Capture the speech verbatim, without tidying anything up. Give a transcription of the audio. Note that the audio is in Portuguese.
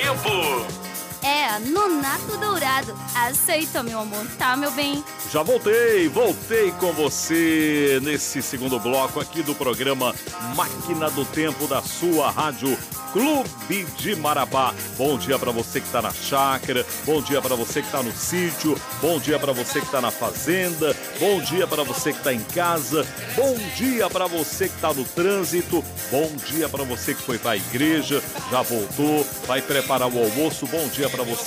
tempo. É, Nonato Dourado. Aceita, meu amor, tá, meu bem? Já voltei, voltei com você nesse segundo bloco aqui do programa Máquina do Tempo da sua rádio Clube de Marabá. Bom dia para você que tá na chácara, bom dia para você que tá no sítio, bom dia para você que tá na fazenda, bom dia para você que tá em casa, bom dia para você que tá no trânsito, bom dia para você que foi para a igreja, já voltou, vai preparar o almoço, bom dia para você